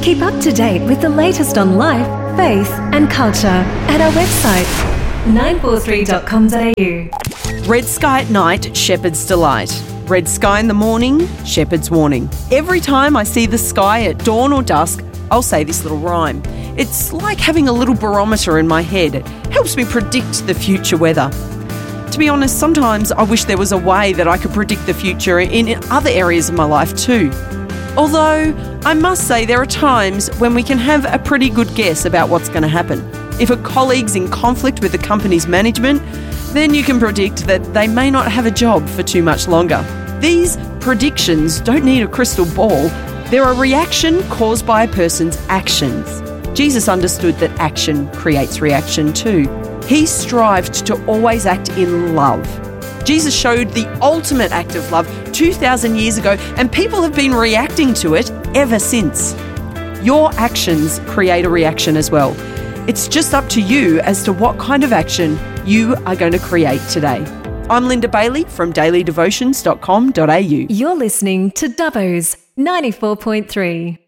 Keep up to date with the latest on life, faith and culture at our website 943.com.au. Red sky at night, shepherd's delight. Red sky in the morning, shepherd's warning. Every time I see the sky at dawn or dusk, I'll say this little rhyme. It's like having a little barometer in my head. It helps me predict the future weather. To be honest, sometimes I wish there was a way that I could predict the future in other areas of my life too. Although, I must say there are times when we can have a pretty good guess about what's going to happen. If a colleague's in conflict with the company's management, then you can predict that they may not have a job for too much longer. These predictions don't need a crystal ball. They're a reaction caused by a person's actions. Jesus understood that action creates reaction too. He strived to always act in love. Jesus showed the ultimate act of love 2,000 years ago, and people have been reacting to it ever since. Your actions create a reaction as well. It's just up to you as to what kind of action you are going to create today. I'm Linda Bailey from dailydevotions.com.au. You're listening to Dubbo's 94.3.